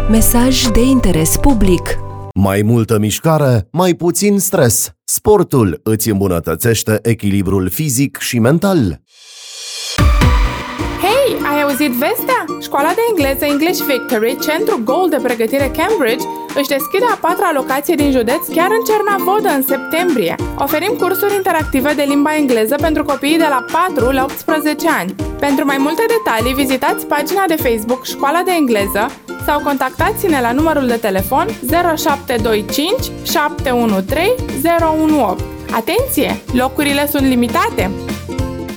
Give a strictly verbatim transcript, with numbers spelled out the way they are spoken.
Mesaj de interes public. Mai multă mișcare, mai puțin stres. Sportul îți îmbunătățește echilibrul fizic și mental. Hei, ai auzit vestea? Școala de engleză English Victory, centru Gold de pregătire Cambridge, își deschide a patra locație din județ chiar în Cernavodă în septembrie. Oferim cursuri interactive de limba engleză pentru copiii de la patru la optsprezece ani. Pentru mai multe detalii, vizitați pagina de Facebook Școala de Engleză sau contactați-ne la numărul de telefon zero șapte doi cinci șapte unu trei zero unu opt. Atenție! Locurile sunt limitate!